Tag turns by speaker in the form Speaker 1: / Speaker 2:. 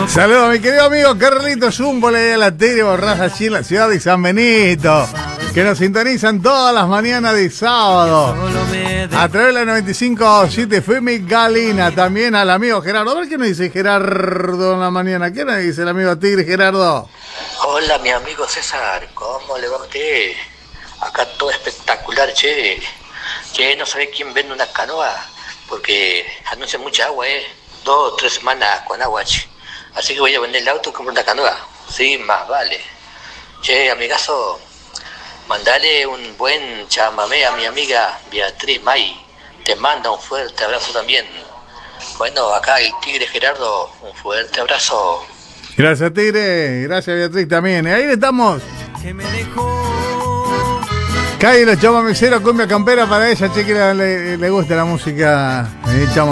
Speaker 1: Saludos a mi querido amigo Carlito Jumbo, le a la tele borraja allí en la ciudad de San Benito, que nos sintonizan todas las mañanas de sábado a través de la 95.7 FM Galina. También al amigo Gerardo. A ver qué nos dice Gerardo en la mañana. ¿Qué nos dice el amigo Tigre Gerardo?
Speaker 2: Hola, mi amigo César, ¿cómo le va a usted? Acá todo espectacular, che. Che, no sabe quién vende una canoa, porque anuncia mucha agua, 2 o 3 semanas con agua, che. Así que voy a vender el auto y comprar una canoa. Sí, más vale. Che, amigazo, mandale un buen chamamé a mi amiga Beatriz May. Te manda un fuerte abrazo también. Bueno, acá el Tigre Gerardo, un fuerte abrazo.
Speaker 1: Gracias, Tigre. Gracias, Beatriz, también. Ahí estamos. Calle los chamameceros, cumbia campera para ella. Che, que le gusta la música.